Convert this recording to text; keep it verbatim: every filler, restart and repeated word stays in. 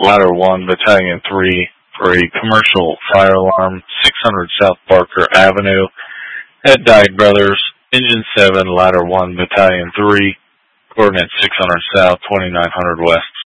Ladder one, Battalion three, for a commercial fire alarm, six hundred South Barker Avenue, at Dyke Brothers, Engine seven, Ladder one, Battalion three, coordinate six hundred South, twenty-nine hundred West,